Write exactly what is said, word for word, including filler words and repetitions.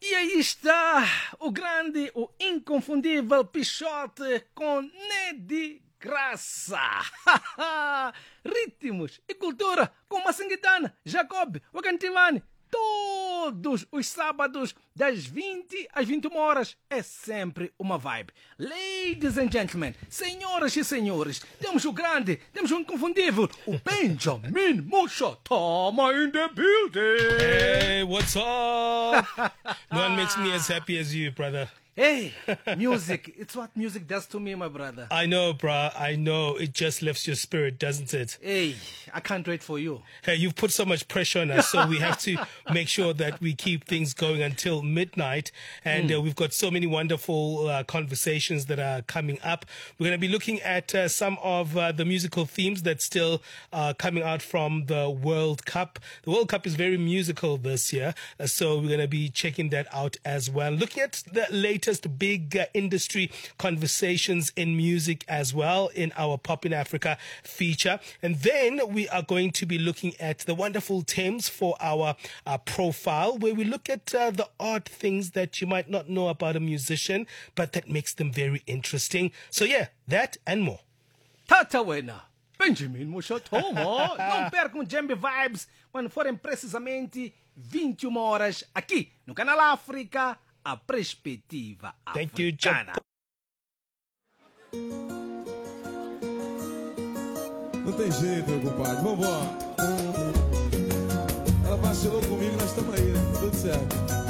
E aí está o grande, o inconfundível Pichote com Nedi Graça. Ritmos e cultura com Massinguitana, Jacob, Wakantivani. Todos os sábados, das vinte às vinte e uma horas, é sempre uma vibe. Ladies and gentlemen, senhoras e senhores, temos o grande, temos o inconfundível, o Benjamin Mushotama in the building. Hey, what's up? No one makes me as happy as you, brother. Hey, music, it's what music does to me, my brother. I know, bruh, I know. It just lifts your spirit, doesn't it? Hey, I can't wait for you. Hey, you've put so much pressure on us, so we have to make sure that we keep things going until midnight. And mm. uh, we've got so many wonderful uh, conversations that are coming up. We're going to be looking at uh, some of uh, the musical themes that's still uh, coming out from the World Cup. The World Cup is very musical this year, uh, so we're going to be checking that out as well. Looking at the latest big uh, industry conversations in music as well in our Pop in Africa feature. And then we are going to be looking at the wonderful Thames for our uh, profile, where we look at uh, the odd things that you might not know about a musician, but that makes them very interesting. So yeah, that and more. Tata wena, Benjamin Mushotoma. Não percam Jambi Vibes quando forem precisamente vinte e uma horas aqui no Canal África, a perspectiva Thank you, africana. Não tem jeito, meu compadre. Vambora. Ela vacilou comigo, nós estamos aí, né? Tudo certo.